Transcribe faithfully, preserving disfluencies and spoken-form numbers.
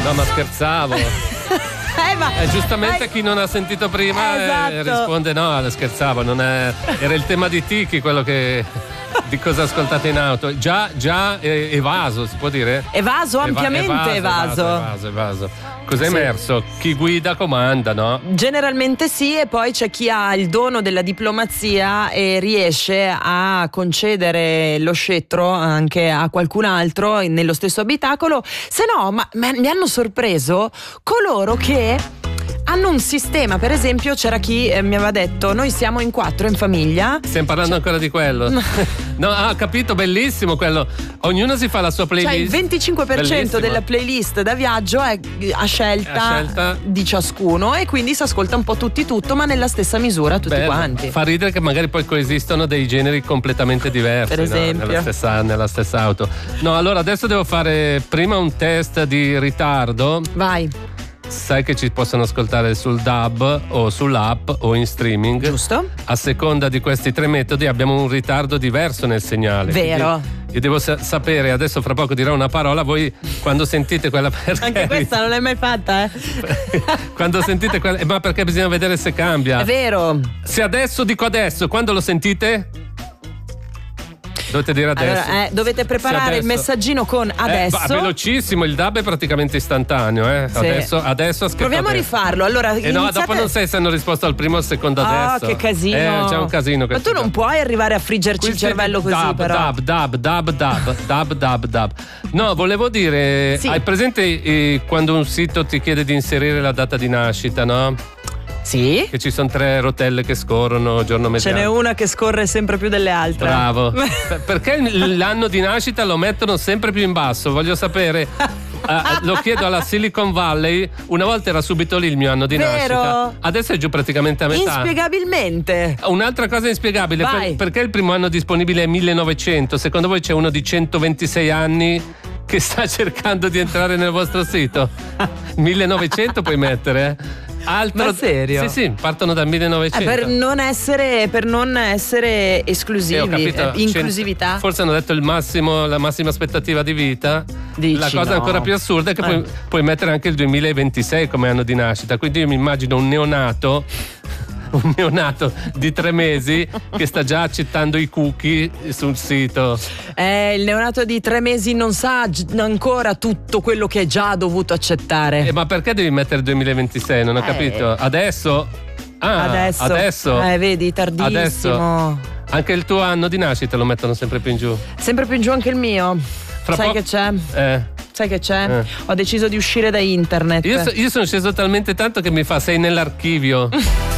No, ma scherzavo. Eh, ma, eh, giustamente eh, chi non ha sentito prima eh, esatto. eh, risponde no, scherzavo, non è, era il tema di Tiki quello che di cosa ascoltate in auto. Già, già eh, evaso, si può dire? Evaso, ampiamente evaso. evaso. Evaso, evaso. Cos'è Sì. emerso? Chi guida comanda, no? Generalmente sì, e poi c'è chi ha il dono della diplomazia e riesce a concedere lo scettro anche a qualcun altro nello stesso abitacolo. Se no, ma, ma mi hanno sorpreso coloro che hanno un sistema. Per esempio c'era chi eh, mi aveva detto: noi siamo in quattro in famiglia. Stiamo parlando cioè, ancora di quello? No, no ah, capito, bellissimo quello. Ognuno si fa la sua playlist. Cioè il venticinque per cento Bellissimo. della playlist da viaggio è a scelta, a scelta di ciascuno, e quindi si ascolta un po' tutti tutto, ma nella stessa misura tutti Beh, quanti. Fa ridere che magari poi coesistono dei generi completamente diversi, Per esempio, no? nella, stessa, nella stessa auto. No, allora adesso devo fare prima un test di ritardo. Vai. Sai che ci possono ascoltare sul D A B o sull'app o in streaming. Giusto. A seconda di questi tre metodi abbiamo un ritardo diverso nel segnale. Vero. Quindi io devo sa- sapere, adesso fra poco dirò una parola, voi quando sentite quella perché Anche questa non l'hai mai fatta, eh? quando sentite quella, eh, ma perché bisogna vedere se cambia. È vero. Se adesso dico adesso, quando lo sentite? Dovete dire adesso. Allora, eh, dovete preparare il messaggino con adesso. Eh, va, velocissimo, il D A B è praticamente istantaneo, eh. Sì. Adesso, adesso aspetta. Proviamo a rifarlo. Allora, E eh no, iniziate... dopo non sai se hanno risposto al primo o al secondo Ah, adesso. che casino. Eh, c'è un casino. Ma tu non puoi arrivare a friggerci il cervello così, dab, però. Dab, dab, dab, dab, dab, dab, dab. No, volevo dire, Sì. hai presente eh, quando un sito ti chiede di inserire la data di nascita, no? Sì. Che ci sono tre rotelle che scorrono giorno Ce mediano. n'è una che scorre sempre più delle altre. Bravo. Per- Perché l'anno di nascita lo mettono sempre più in basso? Voglio sapere. Uh, lo chiedo alla Silicon Valley. Una volta era subito lì il mio anno di Vero? nascita. Adesso è giù praticamente a metà. Inspiegabilmente. Un'altra cosa inspiegabile, Vai. per- perché il primo anno disponibile è millenovecento? Secondo voi c'è uno di centoventisei anni che sta cercando di entrare nel vostro sito? millenovecento puoi mettere? eh? Altro... Ma serio? Sì, sì, partono dal millenovecento. Eh, per non essere per non essere esclusivi, Eh, ho capito, eh, inclusività. cento Forse hanno detto il massimo, la massima aspettativa di vita. Dici la cosa no. ancora più assurda è che Eh. puoi, puoi mettere anche il duemilaventisei come anno di nascita. Quindi io mi immagino un neonato un neonato di tre mesi che sta già accettando i cookie sul sito. Eh, il neonato di tre mesi non sa gi- ancora tutto quello che è già dovuto accettare. Eh, ma perché devi mettere duemilaventisei? Non ho Eh. capito. Adesso? Ah, adesso, adesso. Eh, vedi, tardissimo. Adesso. Anche il tuo anno di nascita lo mettono sempre più in giù. Sempre più in giù anche il mio. Fra Sai po- che c'è? Eh. Sai che c'è? Eh. Ho deciso di uscire da internet. Io, so- io sono sceso talmente tanto che mi fa sei nell'archivio.